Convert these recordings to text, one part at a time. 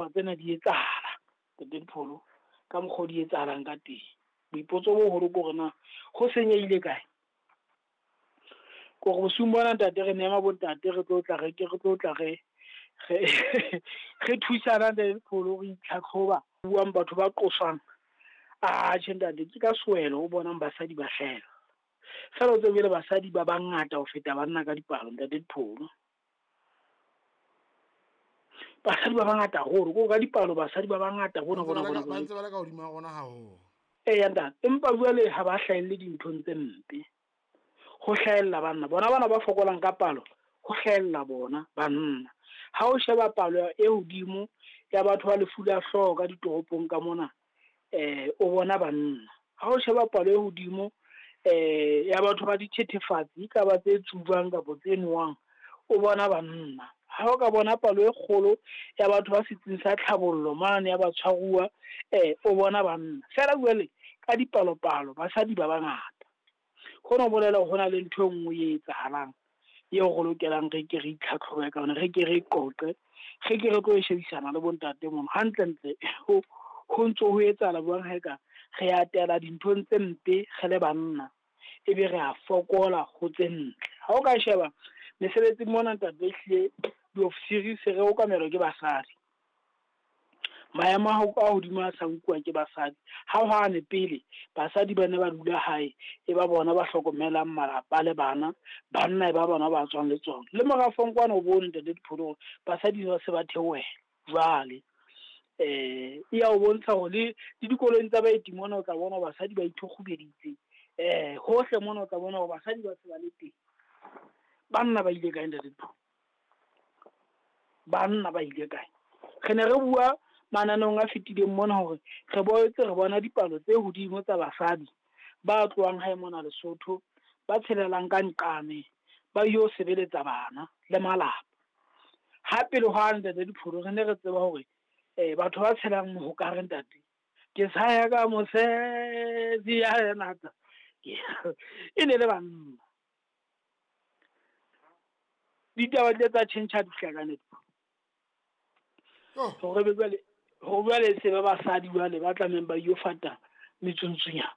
tsena di etsahala Ntate Dipholo ka mokgwa di etsahalang ka teng. Boipotso bo holo ko rena go senyehile kae ko go sumbana ntate re nema bo ntate re tlo tla re thusana Ntate Dipholo go itlhatlhoba buang batho ba qoswang ntate ke ka swelo o bonang basadi ba hlela fela o tsebile basadi ba bangata ho feta banna ka dipalo Ntate Dipholo. Basadi ba bangata haholo ko ka dipalo basadi ba bangata bona ba ntse ba le ka hodima rona haholo. Ntate empa jwale ha ba hlahelle dinthong tse mpe ho hlahella banna bana ba fokolang ka palo ho hlahella bona banna. Ha o sheba palo e hodimo ya batho ba lefu la hlooho ka ditoropong ka mona o bona banna. Ha o sheba palo e hodimo ya batho ba dithethefatsi ka ba tse tsubang kapo tse nwang o bona banna. Ha o ka bona palo e kgolo ya batho ba setsing sa tlhabollo mane ya batshwaruwa o bona banna. Fela jwale ka dipalo-palo basadi ba bangata ho no bolela ho na le ntho e nngwe e etsahalang eo go lokelang re ke re itlhatlhobe ka yona, re ke re qoqe, re ke re tlo e shebisana le bontate mono hantle ho ntso ho etsahala buang ha eka re atela dinthong tse mpe re le banna ebe re a fokola ho tse ntle. Ha o ka sheba mesebetsi mona ntate ehlile di-ofisiri se re okamelwa ke basadi, maemo a hodimo a sa nkuwa ke basadi. Ha o hane pele basadi ba ne ba dula hae e ba bona ba hlokomelang malapa le bana, banna e ba bona ba tswang le tsona le morafong kwana o bone Ntate Dipholo basadi ba se ba theohela jwale e ya o bontsha hore le dikolong tsa baeti mona o tla bona basadi ba ithokgobeditse hohle mona o tla bona hore basadi ba se ba le teng. Banna ba ile kae Ntate Dipholo? Banna ba ile kae? Re ne re bua mananong a fetileng mona hore re boetse re bona dipalo tse hodimo tsa basadi ba tloang hae mona Lesotho ba tshelelang ka nqane ba yo sebeletsa bana le malapa. Hape le ho Ntate Dipholo re ne re tseba hore batho ba tshelang mo ka re ntate ke saya ka mosedi ya nata e ne le banna. Ditaba tsa tjhentjha di hlakanetse ho jwale se ba basadi jwale ba tlameng ba yo fata metsontsunyana.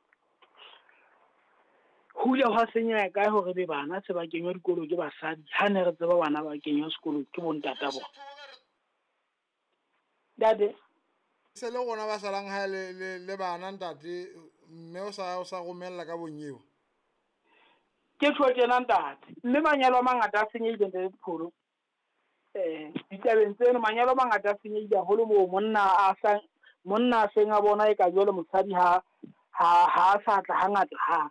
Ho ile hwa senyeha kae hore be bana se ba kenywa dikolo ke basadi ha ne re tseba bana ba kenywa sekolo ke bontata bona. Dade Se le gona ba salang ha le bana ntate mme o sa romella ka bonyeo ke tshwa tjena ntate mme manyalo a mangata a senyehile Ntate Dipholo. Ditabeng tseno manyalo a mangata a senyehile haholo moo monna a seng a bona e ka jwale mosadi ha sa tla hangata ha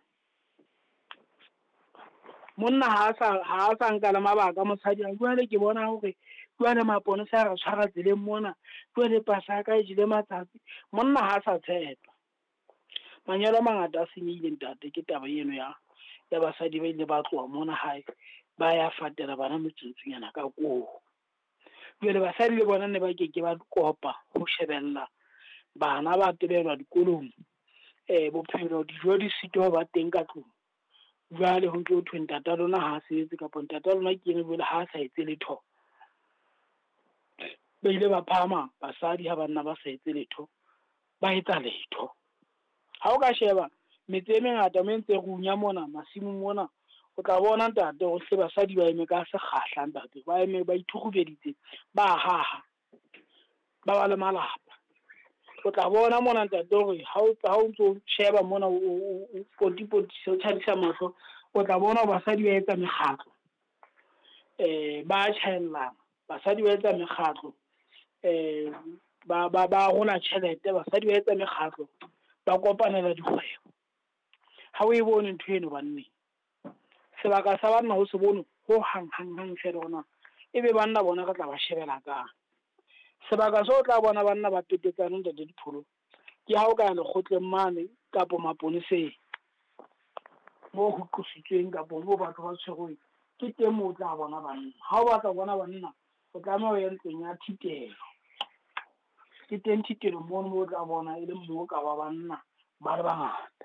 monna ha sa nka le mabaka mosadi a jwale ke bona hore jwale maponesa a re tshwara tseleng mona jwale pasa ka e jile matsatsi monna ha sa tshepa. Manyalo a mangata a senyehile ntate ke taba eno ya basadi ba ile ba tloha mona hae ba ya fatela bana metsotsonyana ka koo. Jwale basadi le bona ne ba ke ba kopa ho shebella bana ba tebelwa dikolong bophelo dijo di sito ba teng ka tlung. Jwale ho ntso thwe ntata lona ha sebetse kapa ntata lona ke ene jwale ha sa etse letho. Ba ile ba phama basadi ha banna ba sa etse letho ba etsa letho. Ha o ka sheba metse e mengata me ntse runya mona masimong mona o tla bona ntate ho se basadi ba eme ka sekgahla ntate ba eme ba ithokobeditse ba haha ba le malapa. O tla bona mona ntate hore ha o ntso sheba mona o poti se tshadisa mahlo o tla bona basadi ba etsa mekgatlo ba tjhaellana basadi ba etsa mekgatlo ba rona tjhelete basadi ba etsa mekgatlo ba kopanela dikgwebo. Ha o e bone ntho eno banne sebaka sa banna ho se bone ho hang fela ona ebe banna bona re tla ba shebela ka sebaka se o tla bona banna ba petetsane Ntate Dipholo ke ha o ka lekgotleng mane kapo maponeseng mo ho qositsweng kapo mo batho ba tshwerweng ke teng mo o tla bona banna. Ha o batla bona banna o tlameha ho ya ntlong ya thitelo ke teng thitelo mo o tla bona e le mo ka ba banna ba le bangata.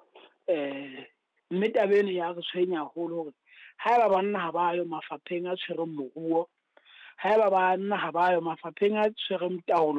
Mme tabeng ya re tshwenya haholo hore ha eba banna ha ba yo mafapheng a tshwereng moruo, ha eba banna ha ba yo mafapheng a tshwereng taolo